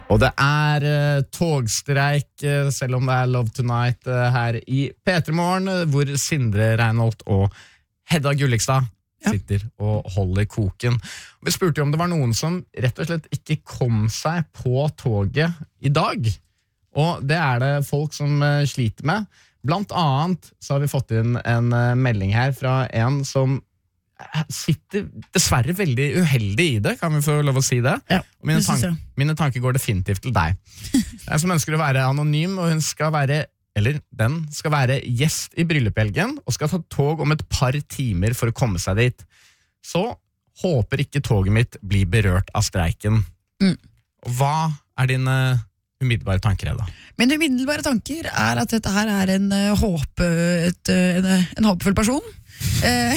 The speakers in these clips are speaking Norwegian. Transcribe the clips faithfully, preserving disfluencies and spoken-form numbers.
Og det er uh, togstreik, uh, selv om det er Love Tonight uh, her i P tre Morgen, uh, hvor Sindre Reinholt og Hedda Gullikstad ja. sitter og holder koken. Vi spurte jo om det var noen som rett og slett ikke kom seg på toget i dag. Og det er det folk som uh, sliter med. Blant annet så har vi fått inn en uh, melding her fra en som sitter dessverre veldig uheldig i det, kan vi få lov å si det? Ja, og mine, det synes tank jeg. mine tanker går definitivt til deg. Jeg som ønsker å være anonym, og hun skal være, eller den skal være gjest i brylluphelgen, og skal ta tog om et par timer for å komme seg dit. Så håper ikke toget mitt blir berørt av streiken. Mm. Hva er dine umiddelbare tanker, Edda? Mine umiddelbare tanker er at dette her er en, uh, håpe, et, uh, en, en håpefull person. eh,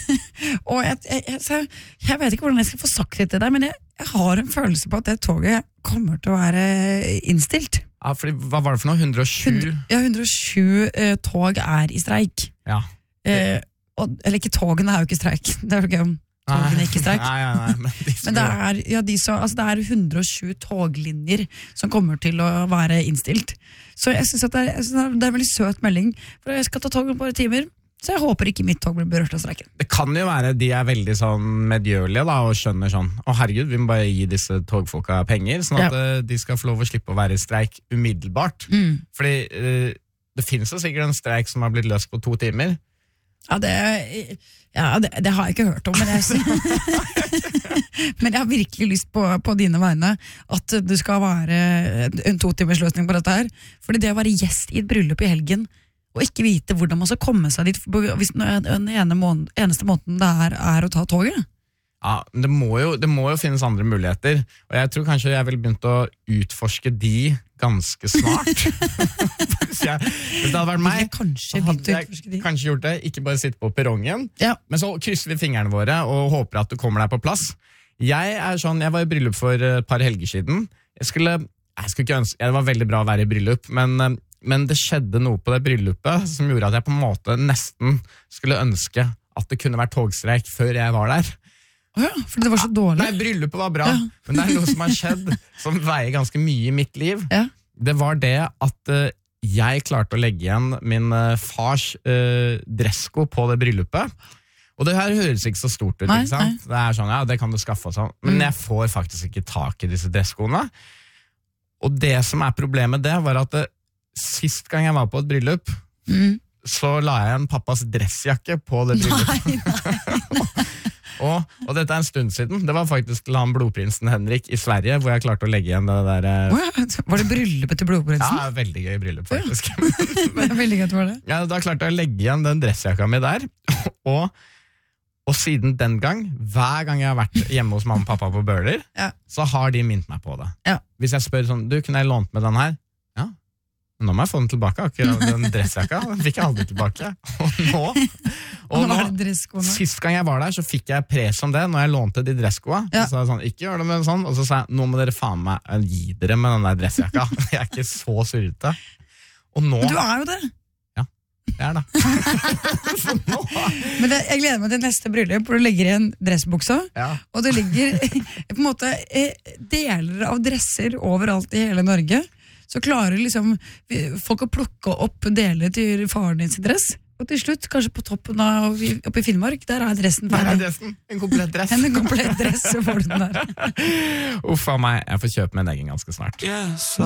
og jeg, jeg, jeg, jeg vet ikke hvordan jeg skal få sagt det til deg, men jeg, jeg har en følelse på at det toget kommer til å være innstilt. Ja, fordi, hva var det for noe? hundre og sju? hundre, ja, hundre og sju eh, tog er i streik. Ja. Eh, og, eller ikke togene er jo ikke streik. Det er jo ikke om togene er ikke streik. Nei, nei, nei, men de men det er, ja, de så, altså det er hundre og sju toglinjer som kommer til å være innstilt. Så jeg synes at det er, jeg synes det er en veldig søt melding, for jeg skal ta tog om et par timer. Så jeg håper ikke mitt tog blir berørt av streiken. Det kan jo være de er veldig sånn medgjørlige da, og skjønner sånn, å herregud, vi må bare gi disse togfolka penger, sånn at ja. de skal få lov å slippe å være i streik umiddelbart. Mm. Fordi uh, det finnes jo sikkert en streik som har blitt løst på to timer. Ja, det, ja, det, det har jeg ikke hørt om, men jeg, men jeg har virkelig lyst på, på dine vegne at det skal være en to timers løsning på dette her. Fordi det å være gjest i et bryllup i helgen, og ikke vite hvordan man skal komme seg dit hvis den ene måned, eneste måten det er, er å ta toget. Ja, det må, jo, det må jo finnes andre muligheter, og jeg tror kanskje jeg vil begynt å utforske de ganske snart. hvis, jeg, hvis det hadde vært meg, kanskje, hadde jeg kanskje gjort det, ikke bare sitte på perrongen, ja. men så krysser vi fingrene våre og håper at du kommer deg på plass. Jeg er sånn, jeg var i bryllup for et par helger siden. Jeg skulle, jeg skulle ikke ønske, det var veldig bra å være i bryllup, men Men det skjedde noe på det bryllupet som gjorde at jeg på en måte nesten skulle ønske at det kunne vært togstreik før jeg var der. Å ja, for det var så dårlig. Nei, bryllupet var bra, ja. men det er noe som har skjedd som veier ganske mye i mitt liv. Ja. Det var det at uh, jeg klarte å legge igjen min uh, fars uh, dressko på det bryllupet. Og det her høres ikke så stort ut, nei, ikke sant? Det er sånn, ja, det kan du skaffe og sånn. Men mm. jeg får faktisk ikke tak i disse dresskoene. Og det som er problemet det, var at det sist gang jeg var på et bryllup, mm. så la jeg en pappas dressjakke på det bryllupet. Nei, nei. og, og dette er en stund siden. Det var faktisk til han blodprinsen Henrik i Sverige, hvor jeg klarte å legge igjen det der. Oh, var det bryllupet til blodprinsen? Ja, veldig gøy bryllup, faktisk. det er veldig gøy, var det. Ja, da klarte jeg å legge igjen den dressjakka mi der. og, og siden den gang, hver gang jeg har vært hjemme hos mamma og pappa på Bøler, ja. så har de minnet meg på det. Ja. Hvis jeg spør sånn, du, kunne jeg lånt med den her? Nå må jeg få den tilbake, akkurat den dressjakka. Den fikk jeg aldri tilbake. Og nå, og nå sist gang jeg var der, så fikk jeg pres om det når jeg lånte de dresskoa. Ja. Så sa jeg sånn, ikke gjør det med sånn. Og så sa jeg, nå må dere faen meg gi dere med den der dressjakka. Jeg er ikke så surrete. Og nå... Men du er jo det. Ja, jeg er det. Så nå... Men det, jeg gleder meg til neste bryllup, hvor du legger i en dressbuksa, ja. og det ligger på en måte deler av dresser overalt i hele Norge. Så klarer liksom folk å plukke opp deler til faren din sin dress. Og til slutt, kanskje på toppen av oppe i Finnmark, der er dressen ferdig. Der er dressen. En komplett dress. En komplett dress, så får du den der. Uff a meg, jeg får kjøpe meg en egen ganske snart. Yes.